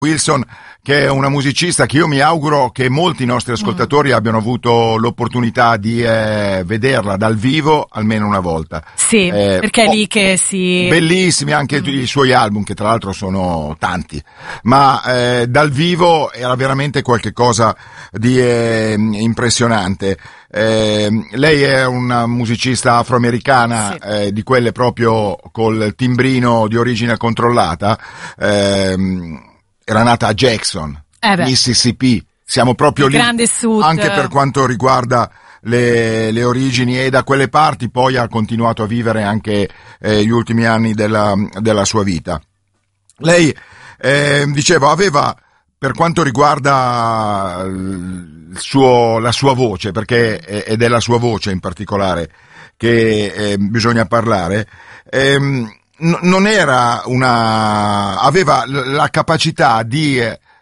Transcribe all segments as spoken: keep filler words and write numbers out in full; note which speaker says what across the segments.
Speaker 1: Wilson, che è una musicista che io mi auguro che molti nostri ascoltatori mm. abbiano avuto l'opportunità di eh, vederla dal vivo almeno una volta.
Speaker 2: Sì, eh, perché è
Speaker 1: oh,
Speaker 2: lì che si...
Speaker 1: Bellissimi anche mm. i suoi album, che tra l'altro sono tanti, ma eh, dal vivo era veramente qualche cosa di eh, impressionante. Eh, lei è una musicista afroamericana, sì. eh, di quelle proprio col timbrino di origine controllata. Eh, era nata a Jackson,
Speaker 2: eh
Speaker 1: Mississippi, siamo proprio
Speaker 2: il
Speaker 1: lì,
Speaker 2: grande sud.
Speaker 1: Anche per quanto riguarda le, le origini, e da quelle parti poi ha continuato a vivere anche eh, gli ultimi anni della, della sua vita. Lei, eh, dicevo, aveva, per quanto riguarda il suo, la sua voce, perché è, ed è la sua voce in particolare che eh, bisogna parlare, ehm, non era una, aveva la capacità di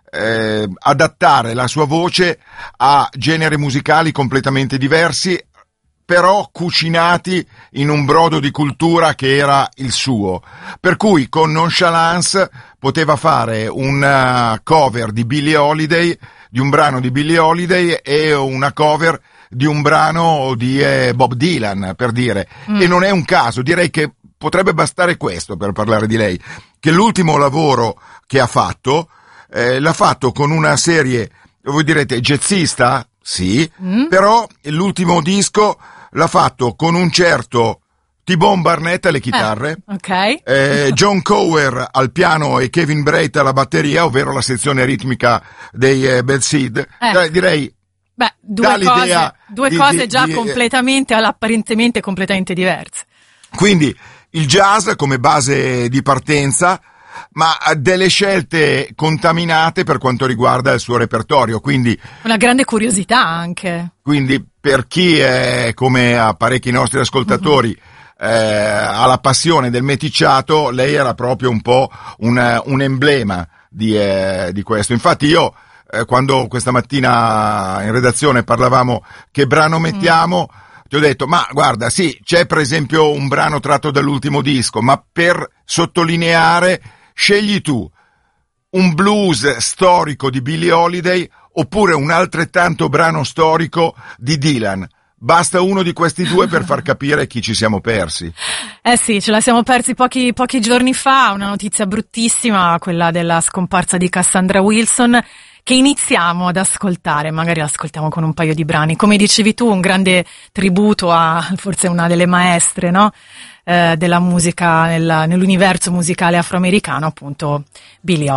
Speaker 1: eh, adattare la sua voce a generi musicali completamente diversi, però cucinati in un brodo di cultura che era il suo, per cui con nonchalance poteva fare una cover di Billie Holiday, di un brano di Billie Holiday, e una cover di un brano di eh, Bob Dylan, per dire. Mm. E non è un caso, direi che potrebbe bastare questo per parlare di lei, che l'ultimo lavoro che ha fatto eh, l'ha fatto con una serie, voi direte jazzista? Sì, mm. però l'ultimo disco l'ha fatto con un certo T-Bone Barnett alle chitarre,
Speaker 2: eh, okay.
Speaker 1: eh, John Cower al piano e Kevin Brait alla batteria, ovvero la sezione ritmica dei eh, Bad Seed. Eh. Eh, direi
Speaker 2: Beh, due cose, due
Speaker 1: di,
Speaker 2: cose
Speaker 1: di,
Speaker 2: già
Speaker 1: di,
Speaker 2: completamente, apparentemente completamente diverse.
Speaker 1: Quindi il jazz come base di partenza, ma delle scelte contaminate per quanto riguarda il suo repertorio, quindi
Speaker 2: una grande curiosità anche.
Speaker 1: Quindi per chi è, come a parecchi nostri ascoltatori, uh-huh. eh, ha la passione del meticciato, lei era proprio un po' un, un emblema di, eh, di questo. Infatti io, eh, quando questa mattina in redazione parlavamo che brano mettiamo, uh-huh. ti ho detto, ma guarda, sì, c'è per esempio un brano tratto dall'ultimo disco, ma per sottolineare, scegli tu un blues storico di Billie Holiday oppure un altrettanto brano storico di Dylan. Basta uno di questi due per far capire chi ci siamo persi.
Speaker 2: Eh sì, ce la siamo persi pochi, pochi giorni fa, una notizia bruttissima, quella della scomparsa di Cassandra Wilson, che iniziamo ad ascoltare, magari ascoltiamo con un paio di brani. Come dicevi tu, un grande tributo a forse una delle maestre, no? Eh, della musica nel, nell'universo musicale afroamericano, appunto Billie Holiday.